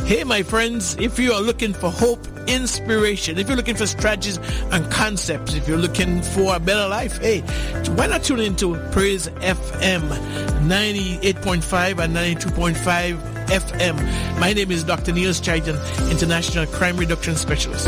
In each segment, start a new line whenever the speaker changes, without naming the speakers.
Hey, my friends, if you are looking for hope, inspiration, if you're looking for strategies and concepts, if you're looking for a better life, hey, why not tune into Praise FM 98.5 and 92.5 FM. My name is Dr. Niels Chaitan, International Crime Reduction Specialist.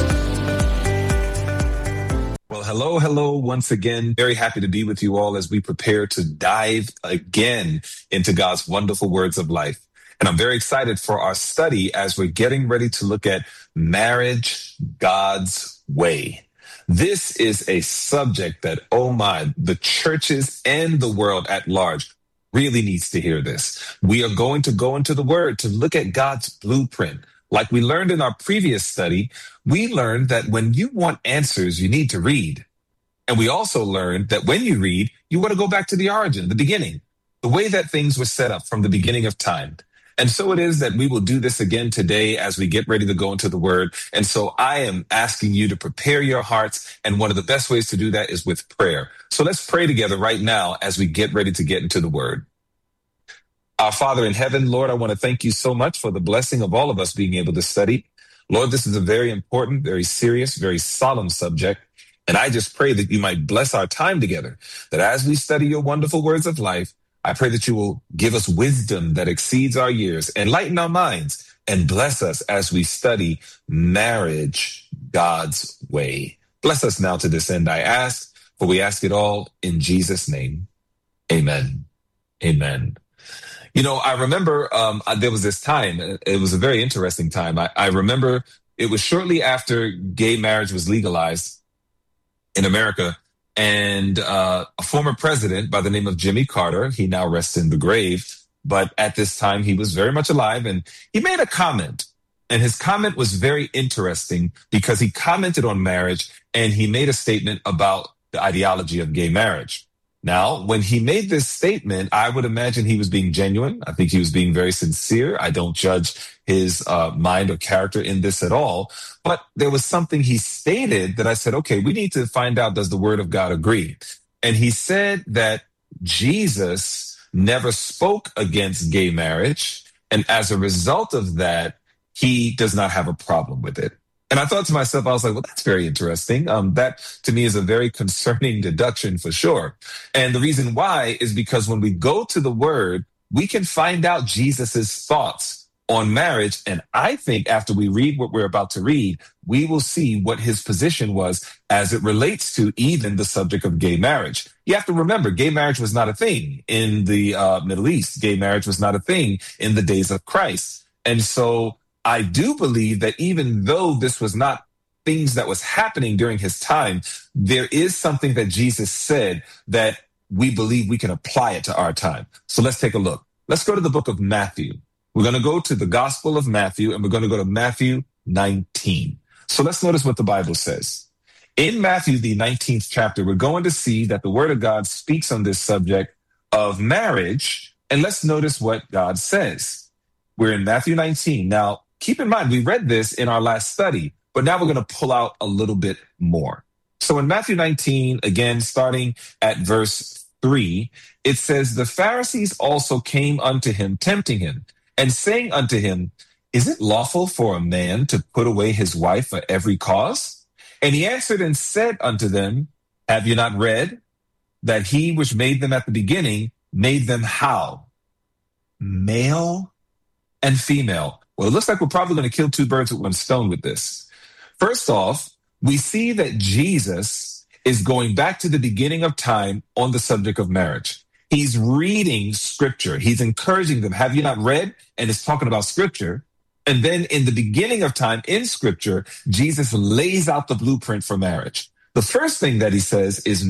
Well, hello once again. Very happy to be with you all as we prepare to dive again into God's wonderful words of life. And I'm very excited for our study as we're getting ready to look at marriage, God's way. This is a subject that, oh my, the churches and the world at large really needs to hear this. We are going to go into the Word to look at God's blueprint. Like we learned in our previous study, we learned that when you want answers, you need to read. And we also learned that when you read, you want to go back to the origin, the beginning, the way that things were set up from the beginning of time. And so it is that we will do this again today as we get ready to go into the Word. And so I am asking you to prepare your hearts. And one of the best ways to do that is with prayer. So let's pray together right now as we get ready to get into the Word. Our Father in heaven, Lord, I want to thank you so much for the blessing of all of us being able to study. Lord, this is a very important, very serious, very solemn subject. And I just pray that you might bless our time together, that as we study your wonderful words of life, I pray that you will give us wisdom that exceeds our years, enlighten our minds, and bless us as we study marriage, God's way. Bless us now to this end, I ask, for we ask it all in Jesus' name. Amen. Amen. You know, I remember there was this time, it was a very interesting time. I remember it was shortly after gay marriage was legalized in America. And a former president by the name of Jimmy Carter, he now rests in the grave, but at this time he was very much alive, and he made a comment. And his comment was very interesting because he commented on marriage and he made a statement about the ideology of gay marriage. Now, when he made this statement, I would imagine he was being genuine. I think he was being very sincere. I don't judge his mind or character in this at all. But there was something he stated that I said, okay, we need to find out, does the Word of God agree? And he said that Jesus never spoke against gay marriage. And as a result of that, he does not have a problem with it. And I thought to myself, I was like, well, that's very interesting. That to me is a very concerning deduction for sure. And the reason why is because when we go to the Word, we can find out Jesus's thoughts on marriage. And I think after we read what we're about to read, we will see what his position was as it relates to even the subject of gay marriage. You have to remember, gay marriage was not a thing in the Middle East. Gay marriage was not a thing in the days of Christ. And so I do believe that even though this was not things that was happening during his time, there is something that Jesus said that we believe we can apply it to our time. So let's take a look. Let's go to the book of Matthew. We're going to go to the Gospel of Matthew, and we're going to go to Matthew 19. So let's notice what the Bible says. In Matthew, the 19th chapter, we're going to see that the Word of God speaks on this subject of marriage. And let's notice what God says. We're in Matthew 19. Now, keep in mind, we read this in our last study, but now we're going to pull out a little bit more. So in Matthew 19, again, starting at verse 3, it says, the Pharisees also came unto him, tempting him, and saying unto him, is it lawful for a man to put away his wife for every cause? And he answered and said unto them, have you not read that he which made them at the beginning made them how? Male and female. Well, it looks like we're probably going to kill two birds with one stone with this. First off, we see that Jesus is going back to the beginning of time on the subject of marriage. He's reading scripture. He's encouraging them. Have you not read? And it's talking about scripture. And then in the beginning of time in scripture, Jesus lays out the blueprint for marriage. The first thing that he says is